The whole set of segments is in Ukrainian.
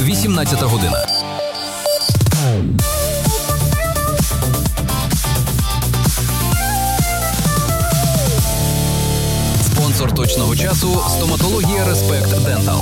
18 година. Спонсор точного часу – стоматологія Респект Дентал.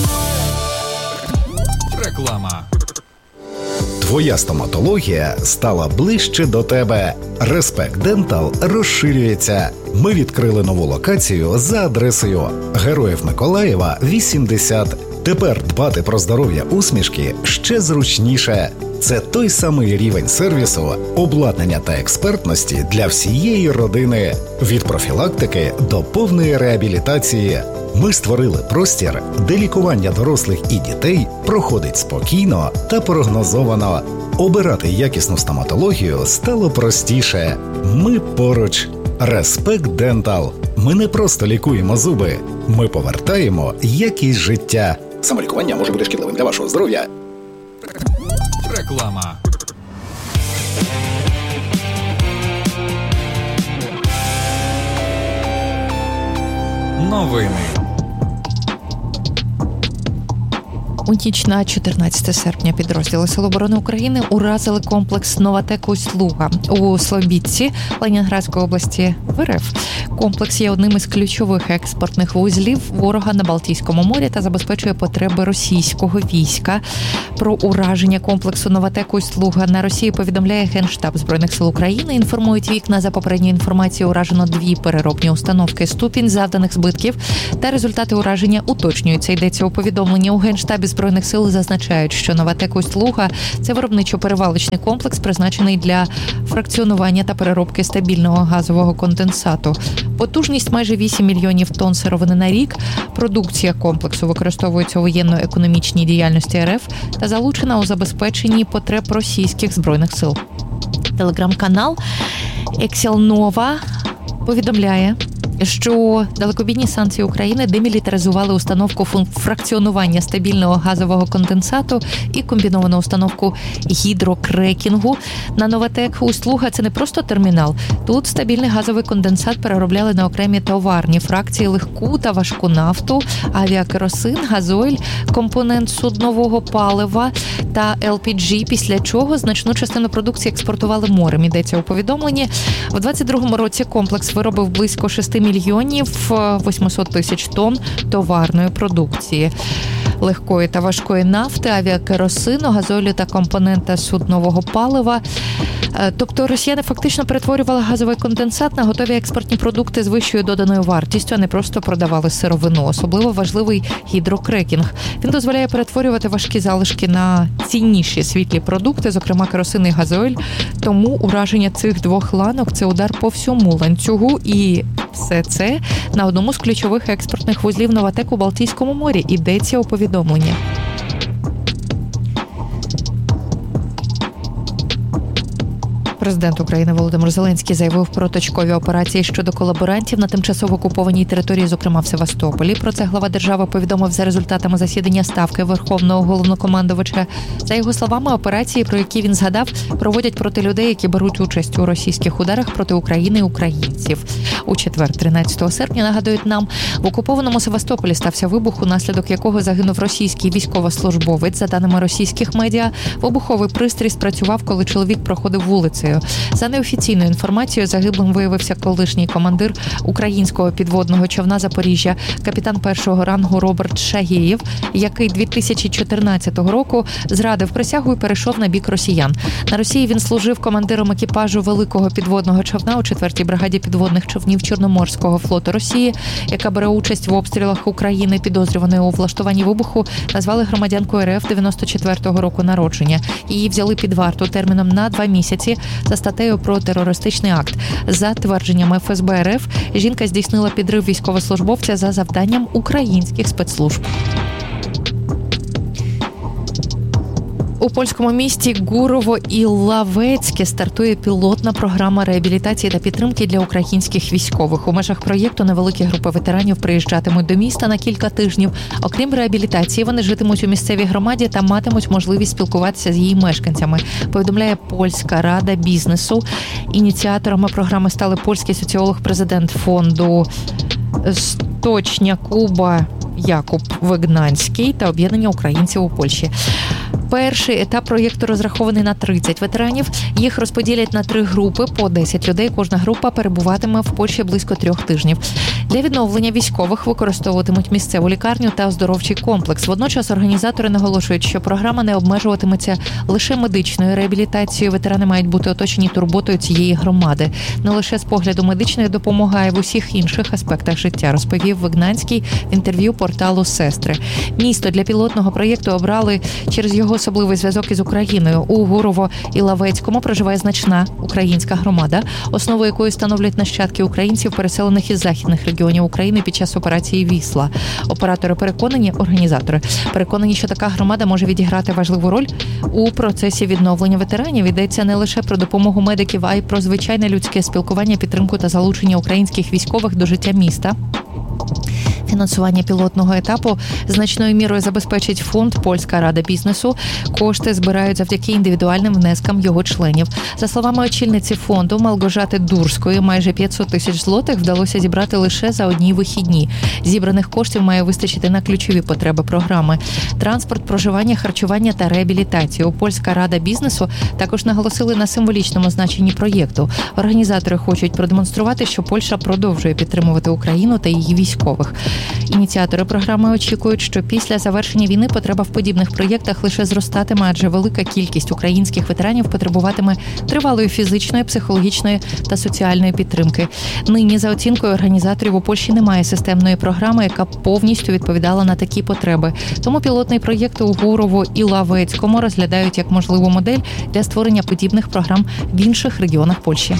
Реклама. Твоя стоматологія стала ближче до тебе. Респект Дентал розширюється. Ми відкрили нову локацію за адресою Героїв Миколаєва, 80. Тепер дбати про здоров'я усмішки ще зручніше. Це той самий рівень сервісу, обладнання та експертності для всієї родини. Від профілактики до повної реабілітації. Ми створили простір, де лікування дорослих і дітей проходить спокійно та прогнозовано. Обирати якісну стоматологію стало простіше. Ми поруч. Респект Дентал. Ми не просто лікуємо зуби. Ми повертаємо якість життя. Самолікування може бути шкідливим для вашого здоров'я. Реклама. Новини. У ніч на 14 серпня підрозділи Сил оборони України уразили комплекс «Новатек Усть-Луга» у Слобідці Ленінградської області в РФ. Комплекс є одним із ключових експортних вузлів ворога на Балтійському морі та забезпечує потреби російського війська. Про ураження комплексу «Новатек Усть-Луга» на Росії повідомляє Генштаб Збройних сил України. Інформують вікна. За попередньою інформацією уражено 2 переробні установки. Ступінь завданих збитків та результати ураження уточнюються. Йдеться у повідомленні. У Генштабі Збройних сил зазначають, що «Новатек Усть-Луга» – це виробничо-перевалочний комплекс, призначений для фракціонування та переробки стабільного газового конденсату. Потужність майже 8 мільйонів тонн сировини на рік. Продукція комплексу використовується у воєнно-економічній діяльності РФ та залучена у забезпеченні потреб російських збройних сил. Телеграм-канал «Ексілнова» повідомляє, що далекобійні санкції України демілітаризували установку фракціонування стабільного газового конденсату і комбіновану установку гідрокрекінгу. На «Новатек Усть-Луга» це не просто термінал. Тут стабільний газовий конденсат переробляли на окремі товарні фракції: легку та важку нафту, авіакеросин, газойль, компонент суднового палива та LPG, після чого значну частину продукції експортували морем. Йдеться у повідомленні. В 2022 році комплекс виробив близько 6 мільйонів 800 тисяч тонн товарної продукції. Легкої та важкої нафти, авіакеросину, газолю та компонента суднового палива. Тобто росіяни фактично перетворювали газовий конденсат на готові експортні продукти з вищою доданою вартістю, а не просто продавали сировину. Особливо важливий гідрокрекінг. Він дозволяє перетворювати важкі залишки на цінніші світлі продукти, зокрема керосин і газойль. Тому ураження цих 2 ланок – це удар по всьому ланцюгу, і все це на одному з ключових експортних вузлів «Новатек» у Балтійському морі. Йдеться у повідомленні. Президент України Володимир Зеленський заявив про точкові операції щодо колаборантів на тимчасово окупованій території, зокрема в Севастополі. Про це глава держави повідомив за результатами засідання Ставки Верховного Головнокомандувача. За його словами, операції, про які він згадав, проводять проти людей, які беруть участь у російських ударах проти України і українців. У четвер, 13 серпня, нагадують нам, в окупованому Севастополі стався вибух, унаслідок якого загинув російський військовослужбовець. За даними російських медіа, вибуховий пристрій спрацював, коли чоловік проходив вулицею. За неофіційною інформацією, загиблим виявився колишній командир українського підводного човна «Запоріжжя», капітан першого рангу Роберт Шагєєв, який 2014 року зрадив присягу і перейшов на бік росіян. На Росії він служив командиром екіпажу великого підводного човна у 4-й бригаді підводних човнів Чорноморського флоту Росії, яка бере участь в обстрілах України. Підозрюваною у влаштуванні вибуху назвали громадянку РФ 94-го року народження. Її взяли під варту терміном на 2 місяці за статтею про терористичний акт. За твердженнями ФСБ РФ, жінка здійснила підрив військовослужбовця за завданням українських спецслужб. У польському місті Гурово-Іллавецьке стартує пілотна програма реабілітації та підтримки для українських військових. У межах проєкту невеликі групи ветеранів приїжджатимуть до міста на кілька тижнів. Окрім реабілітації, вони житимуть у місцевій громаді та матимуть можливість спілкуватися з її мешканцями, повідомляє Польська рада бізнесу. Ініціаторами програми стали польський соціолог, президент фонду Сточня Куба Якуб Вигнанський та об'єднання українців у Польщі. Перший етап проєкту розрахований на 30 ветеранів. Їх розподілять на 3 групи по 10 людей. Кожна група перебуватиме в Польщі близько 3 тижнів. Для відновлення військових використовуватимуть місцеву лікарню та оздоровчий комплекс. Водночас організатори наголошують, що програма не обмежуватиметься лише медичною реабілітацією. Ветерани мають бути оточені турботою цієї громади. Не лише з погляду медичної допомоги, а й в усіх інших аспектах життя, розповів Вигнанський в інтерв'ю порталу «Сестри». Місто для пілотного проєкту обрали через його особливий зв'язок із Україною. У Гурово-Іловецькому проживає значна українська громада, основу якої становлять нащадки українців, переселених із західних регіонів України під час операції «Вісла». Організатори переконані, що така громада може відіграти важливу роль у процесі відновлення ветеранів. Йдеться не лише про допомогу медиків, а й про звичайне людське спілкування, підтримку та залучення українських військових до життя міста. Фінансування пілотного етапу значною мірою забезпечить фонд «Польська рада бізнесу». Кошти збирають завдяки індивідуальним внескам його членів. За словами очільниці фонду Малгожати Дурської, майже 500 тисяч злотих вдалося зібрати лише за одні вихідні. Зібраних коштів має вистачити на ключові потреби програми – транспорт, проживання, харчування та реабілітацію. «Польська рада бізнесу» також наголосили на символічному значенні проєкту. Організатори хочуть продемонструвати, що Польща продовжує підтримувати Україну та її військових. Ініціатори програми очікують, що після завершення війни потреба в подібних проєктах лише зростатиме, адже велика кількість українських ветеранів потребуватиме тривалої фізичної, психологічної та соціальної підтримки. Нині, за оцінкою організаторів, у Польщі немає системної програми, яка повністю відповідала на такі потреби. Тому пілотний проєкт у Гурово-Іловецькому розглядають як можливу модель для створення подібних програм в інших регіонах Польщі.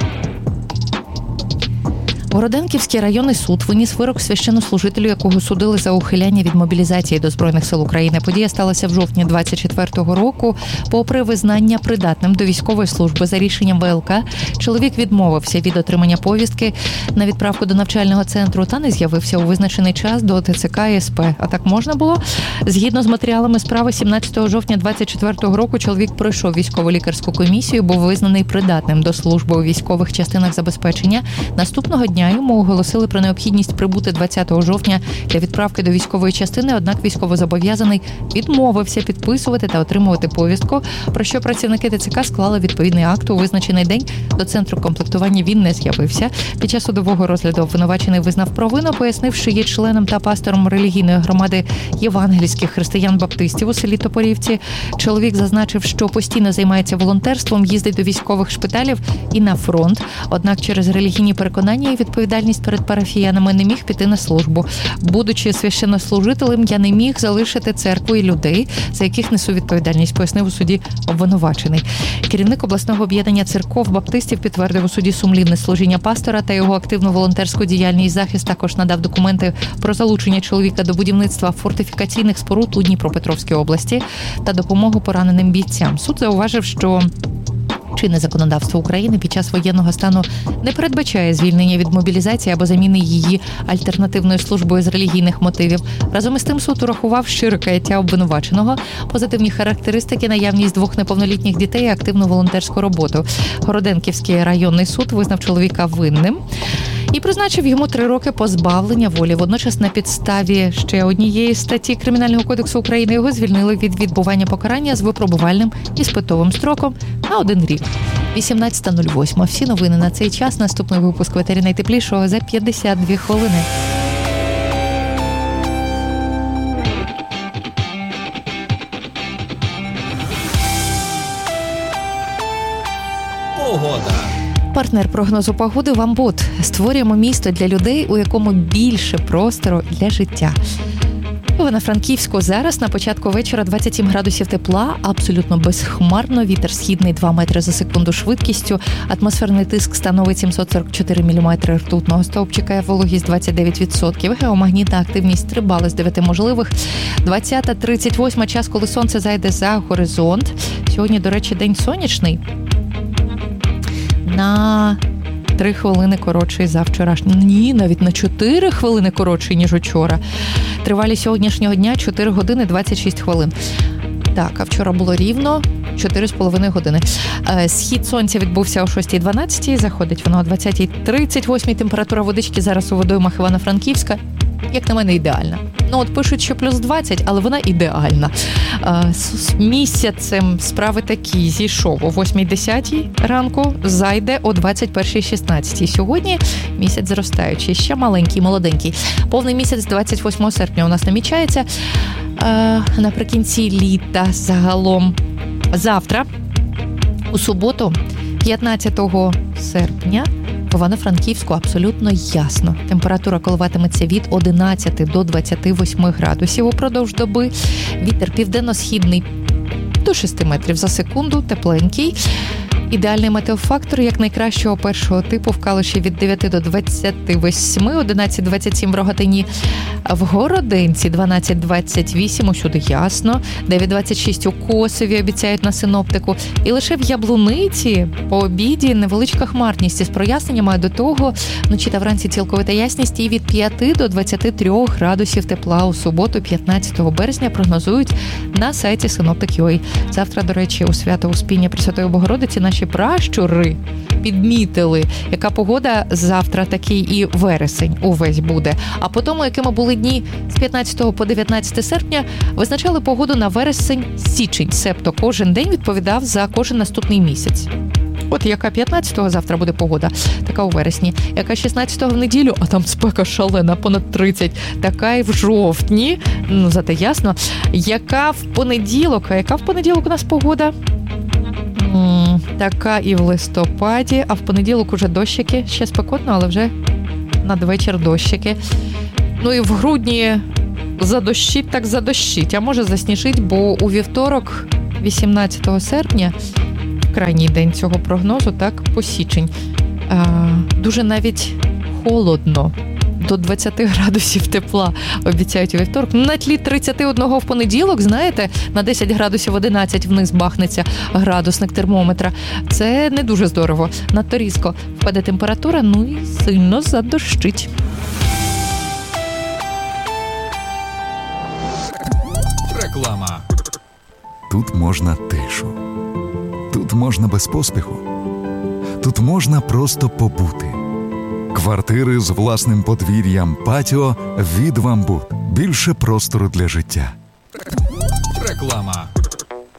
Городенківський районний суд виніс вирок священнослужителю, якого судили за ухиляння від мобілізації до Збройних сил України. Подія сталася в жовтні 24-го року. Попри визнання придатним до військової служби за рішенням ВЛК, чоловік відмовився від отримання повістки на відправку до навчального центру та не з'явився у визначений час до ТЦК і СП. А так можна було? Згідно з матеріалами справи, 17 жовтня 24-го року чоловік пройшов військово-лікарську комісію, був визнаний придатним до служби у військових частинах забезпечення. Наступного дня йому оголосили про необхідність прибути 20 жовтня для відправки до військової частини, однак військовозобов'язаний відмовився підписувати та отримувати повістку, про що працівники ТЦК склали відповідний акт. У визначений день до центру комплектування він не з'явився. Під час судового розгляду обвинувачений визнав провину, пояснивши, є членом та пастором релігійної громади євангельських християн-баптистів у селі Топорівці. Чоловік зазначив, що постійно займається волонтерством, їздить до військових шпиталів і на фронт, однак через релігійні переконання і відповідальність перед парафіянами не міг піти на службу. Будучи священнослужителем, я не міг залишити церкву і людей, за яких несу відповідальність, пояснив у суді обвинувачений. Керівник обласного об'єднання церков баптистів підтвердив у суді сумлінне служіння пастора та його активну волонтерську діяльність. Захист також надав документи про залучення чоловіка до будівництва фортифікаційних споруд у Дніпропетровській області та допомогу пораненим бійцям. Суд зауважив, що чинне законодавство України під час воєнного стану не передбачає звільнення від мобілізації або заміни її альтернативною службою з релігійних мотивів. Разом із тим суд урахував щире каяття обвинуваченого, позитивні характеристики, наявність 2 неповнолітніх дітей і активну волонтерську роботу. Городенківський районний суд визнав чоловіка винним і призначив йому 3 роки позбавлення волі. Водночас на підставі ще однієї статті Кримінального кодексу України його звільнили від відбування покарання з випробувальним іспитовим строком на 1 рік. 18:08. Всі новини на цей час. Наступний випуск «Ветері найтеплішого» за 52 хвилини. Погода. Партнер прогнозу погоди «Вамбут». Створюємо місто для людей, у якому більше простору для життя. В Івано-Франківську зараз на початку вечора 27 градусів тепла, абсолютно безхмарно, вітер східний 2 метри за секунду швидкістю, атмосферний тиск становить 744 мм ртутного стовпчика, вологість 29%, геомагнітна активність 3 бали з 9 можливих, 20:38 час, коли сонце зайде за горизонт. Сьогодні, до речі, день сонячний. На 3 хвилини коротший за вчорашній. Ні, навіть на 4 хвилини коротший, ніж учора. Тривалість сьогоднішнього дня 4 години 26 хвилин. Так, а вчора було рівно 4,5 години. Схід сонця відбувся о 6:12, заходить воно о 20:38. Температура водички зараз у водоймах Івано-Франківська як на мене, ідеальна. Ну, от пишуть, що плюс 20, але вона ідеальна. З місяцем справи такі. Зійшов о 8:10 ранку, зайде о 21:16. Сьогодні місяць зростаючий, ще маленький, молоденький. Повний місяць 28 серпня у нас намічається. Наприкінці літа загалом. Завтра, у суботу, 15 серпня, в Івано-Франківську абсолютно ясно. Температура коливатиметься від 11 до 28 градусів упродовж доби. Вітер південно-східний до 6 метрів за секунду, тепленький. Ідеальний метеофактор, як найкращого першого типу, в Калуші від 9 до 28, 11-27 в Рогатині, в Городенці 12-28, усюди ясно, 9-26 у Косові, обіцяють на синоптику, і лише в Яблуниці по обіді невеличка хмарність із проясненнями, а до того вночі та вранці цілковита ясність і від 5 до 23 градусів тепла у суботу, 15 березня, прогнозують на сайті Synoptic.ua. Завтра, до речі, у свято Успіння Пресвятої Богородиці наші пращури підмітили, яка погода завтра, такий і вересень увесь буде. А по тому, якими були дні з 15 по 19 серпня, визначали погоду на вересень-січень, себто кожен день відповідав за кожен наступний місяць. От яка 15-го завтра буде погода, така у вересні. Яка 16-го в неділю, а там спека шалена, понад 30. Така і в жовтні, ну зате ясно. Яка в понеділок, а яка в понеділок у нас погода? Така і в листопаді, а в понеділок уже дощики, ще спекотно, але вже надвечір дощики. Ну і в грудні задощить, так задощить, а може засніжить, бо у вівторок, 18 серпня, крайній день цього прогнозу, так, по січень, дуже навіть холодно. До 20 градусів тепла обіцяють у вівторок. На тлі 31 в понеділок, знаєте, на 10 градусів 11 вниз бахнеться градусник термометра. Це не дуже здорово. Надто різко впаде температура, ну і сильно задощить. Реклама. Тут можна тишу. Тут можна без поспіху. Тут можна просто побути. Квартири з власним подвір'ям, патіо від «Вамбут». Більше простору для життя. Реклама.